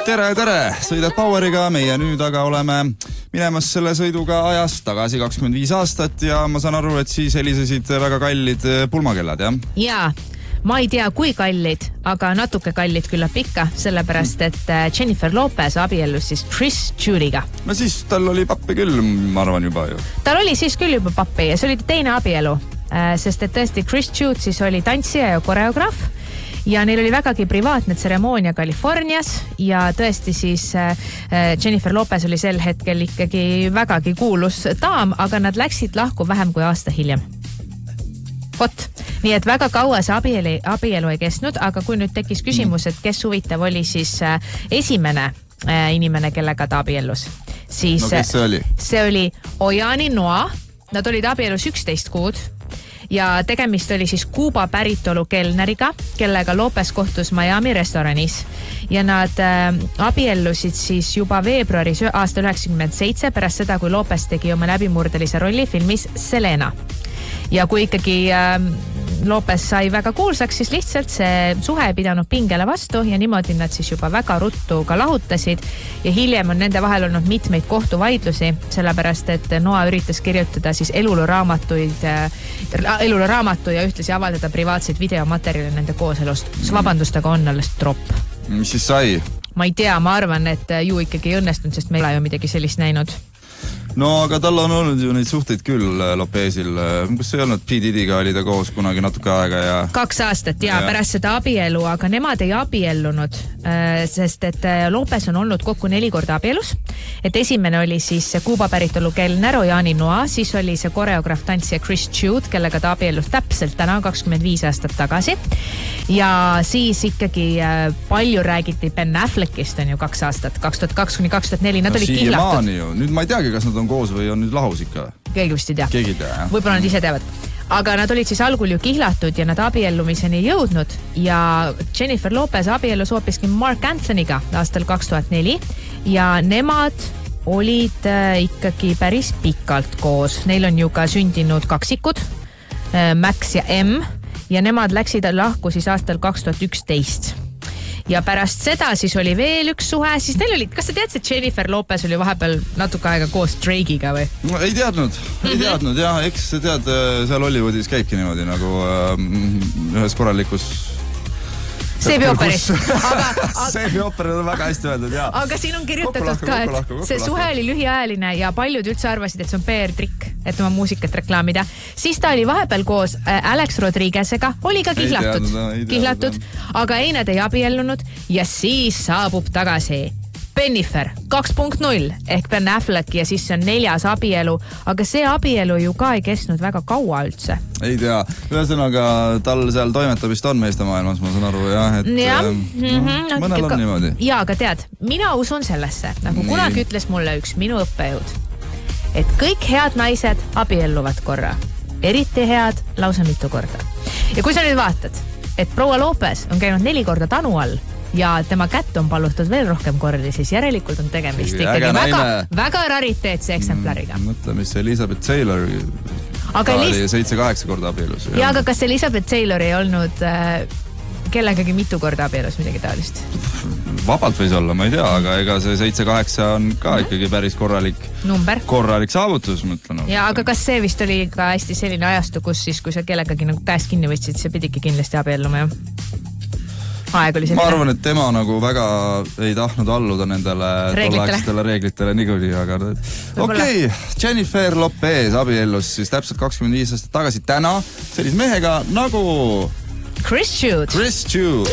Tere! Sõidad Poweriga, meie nüüd aga oleme minemas selle sõiduga ajas tagasi 25 aastat ja ma saan aru, et siis helisesid väga kallid pulmakellad, jah? Jaa, ma ei tea, kui kallid, aga natuke kallid küllap ikka, sellepärast, et Jennifer Lopez abiellus siis Chris Judiga. No siis tal oli pappi küll, ma arvan juba ju. Tal oli siis küll juba pappi ja see oli teine abielu, sest et tõesti Chris Jude siis oli tantsija ja koreograaf. Ja neil oli vägagi privaatne tseremoonia Californias ja tõesti siis Jennifer Lopez oli sel hetkel ikkagi vägagi kuulus daam, aga nad läksid lahku vähem kui aasta hiljem. Vot, nii et väga kaua see abielu ei kestnud, aga kui nüüd tekkis küsimus, et kes huvitav oli siis esimene inimene, kellega ta abiellus, siis no kes see oli? See oli Oyani Noa, nad olid abielus 11 kuud. Ja tegemist oli siis Kuuba päritolu kelneriga, kellega Lopez kohtus Miami restoranis. Ja nad abiellusid siis juba veebruaris aastal 97 pärast seda, kui Lopez tegi oma läbimurdelise rolli filmis Selena. Ja kui ikkagi Lopez sai väga kuulsaks, siis lihtsalt see suhe ei pidanud pingele vastu ja niimoodi nad siis juba väga ruttu ka lahutasid. Ja hiljem on nende vahel olnud mitmeid kohtuvaidlusi, sellepärast et Noa üritas kirjutada siis eluluraamatu ja ühtlasi avaldada privaatseid videomaterjale nende kooselust. Vabandust, aga on alles tropp. Mis siis sai? Ma ei tea, ma arvan, et ju ikkagi ei õnnestunud, sest me ei ole ju midagi sellist näinud. No aga tal on olnud ju neid suhteid küll Lopezil. Kas ei olnud P. Diddy'ga oli ta koos kunagi natuke aega ja... 2 aastat ja pärast seda abielu, aga nemad ei abiellunud, sest et Lopez on olnud kokku 4 korda abielus. Et esimene oli siis Kuuba päritolu kelner Oyani Noa, siis oli see koreograaf tantsija Chris Jude, kellega ta abiellus täpselt täna 25 aastat tagasi. Ja siis ikkagi palju räägiti Ben Affleckist on ju 2 aastat, 2002-2004, nad olid kihlatud. Nüüd ma ei teagi, kas nad on koos või on nüüd lahus ikka? Keegi vist ei tea. Keegi ei tea, jah. Võib-olla nad ise teavad. Aga nad olid siis algul ju kihlatud ja nad abiellumiseni jõudnud ja Jennifer Lopez abiellus hoopiski Mark Anthonyga aastal 2004 ja nemad olid ikkagi päris pikalt koos. Neil on ju ka sündinud kaksikud, Max ja M ja nemad läksid lahku siis aastal 2011. Ja pärast seda siis oli veel üks suhe, siis neil oli, kas sa tead, et Jennifer Lopez oli vahepeal natuke aega koos Drake'iga või? No, ei teadnud, jah, eks tead, seal Hollywoodis käibki niimoodi nagu ühes korralikus Seebi-ooperis. Seebi-ooperid on väga hästi öeldud, jah. Aga siin on kirjutatud ka, et see suhe oli lühiajaline ja paljud üldse arvasid, et see on PR-trikk, et oma muusikat reklaamida. Siis ta oli vahepeal koos Alex Rodriguez'ega, oli ka kihlatud, aga ei nad ei abiellunud ja siis saabub tagasi Bennifer 2.0 ehk Ben Affleck ja siis see on 4. abielu, aga see abielu ju ka ei kestnud väga kaua üldse. Ei tea, ühesõnaga tal seal toimetamist on meeste maailmas, ma saan aru, jah, et mõnel on niimoodi. Ja, aga tead, mina usun sellesse, nagu kunagi ütles mulle üks minu õppejõud, et kõik head naised abielluvad korra, eriti head lausa mitu korda. Ja kui sa nüüd vaatad, et proua Lopez on käinud 4 korda tanu all, ja tema kätt on palutud veel rohkem kordi, siis järelikult on tegemist ikkagi väga rariteetse eksemplariga. Mõtle, mis Elizabeth Taylor oli 7-8 korda abielus. Ja, aga kas Elizabeth Taylor ei olnud kellegagi mitu korda abielus midagi taolist? Vabalt võis olla, ma ei tea, aga ega see 7-8 on ka ikkagi päris korralik saavutus, mõtlen. Ja, aga kas see vist oli ka hästi selline ajastu, kus siis, kui sa kellegagi nagu käest kinni võtsid, see pidigi kindlasti abielluma, ju? Ma arvan, et tema nagu väga ei tahtnud alluda nendele tolleaegsetele reeglitele niikuinii, aga okei, Jennifer Lopez abiellus siis täpselt 25 aastat tagasi täna sellise mehega nagu Chris Jude.